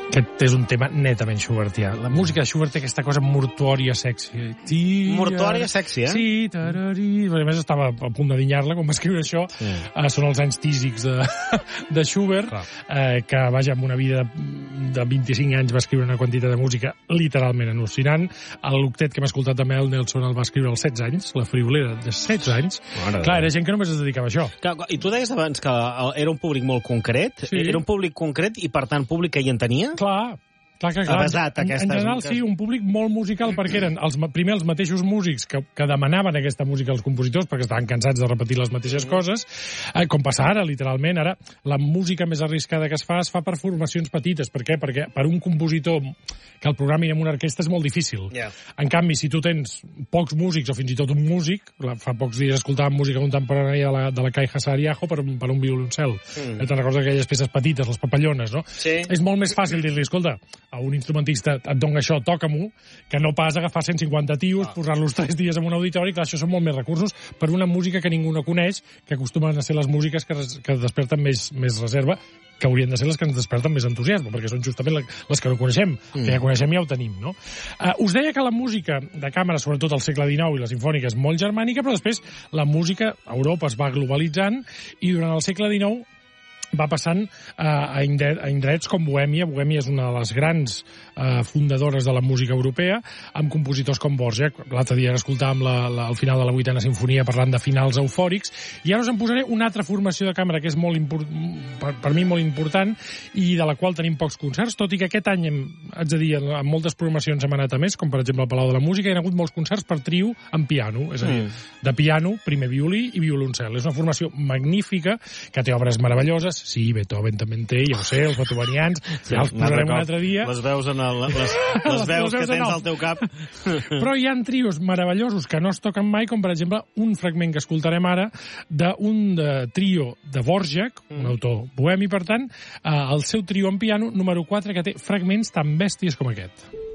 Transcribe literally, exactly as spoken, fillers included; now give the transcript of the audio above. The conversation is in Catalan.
Aquest és un tema netament schubertià. La música de Schubert té aquesta cosa mortuòria sexy. Mortuòria sexy, eh? Sí, tararí. A més, estava a punt de dinyar-la quan va escriure això. Sí. Uh, són els anys tísics de, de Schubert, uh, que, vaja, amb una vida de vint-i-cinc anys va escriure una quantitat de música literalment al·lucinant. L'octet que hem escoltat de Mel Nelson el va escriure als setze anys, la friolera de setze anys. Mare Clar, era gent que només es dedicava a això. Clar, i tu deies abans que era un públic molt concret. Sí. Era un públic concret i, per tant, públic que hi entenia? Clar. Clar, clar, clar. Avasat, en, aquestes... en general, sí, un públic molt musical, perquè eren els, primer els mateixos músics que, que demanaven aquesta música als compositors, perquè estaven cansats de repetir les mateixes coses, eh, com passa ara, literalment. Ara, la música més arriscada que es fa, es fa per formacions petites. Per què? Perquè per un compositor que el programin en una orquestra és molt difícil. Yeah. En canvi, si tu tens pocs músics, o fins i tot un músic, fa pocs dies escoltàvem música contemporània de la, de la Kai Hasariaho per, per un violoncel. Mm. Te'n recordes aquelles peces petites, les papallones, no? Sí. És molt més fàcil dir-li, escolta, a un instrumentista et dona això, toca-m'ho, que no pas agafar cent cinquanta tios, ah. posar-los tres dies en un auditori. Clar, això són molt més recursos per una música que ningú no coneix, que acostumen a ser les músiques que, que desperten més, més reserva, que haurien de ser les que ens desperten més entusiasme, perquè són justament les que no coneixem, mm. que ja coneixem i ja ho tenim, no? Uh, us deia que la música de càmera, sobretot al segle dinou, i la sinfònica, és molt germànica, però després la música a Europa es va globalitzant, i durant el segle dinou va passant uh, a, indret, a indrets com Bohèmia. Bohèmia és una de les grans uh, fundadores de la música europea, amb compositors com Dvořák. L'altre dia escoltàvem la, la, al final de la vuitena sinfonia parlant de finals eufòrics, i ara us en posaré una altra formació de càmera que és molt import, per, per mi molt important, i de la qual tenim pocs concerts, tot i que aquest any, hem, haig de dir, en moltes programacions hem anat a més, com per exemple al Palau de la Música, hi ha hagut molts concerts per trio en piano, és a dir, mm. de piano, primer violí i violoncel. És una formació magnífica, que té obres meravelloses. Sí, Beethoven també en té, ja ho sé, els beethovenians, sí, ja els posarem un altre dia. Les veus, en el, les, les, les veus que tens al teu cap. Però hi ha trios meravellosos que no es toquen mai, com per exemple un fragment que escoltarem ara d'un trio de Dvořák, un mm. autor bohemi, per tant, el seu trio en piano número quatre, que té fragments tan bèsties com aquest.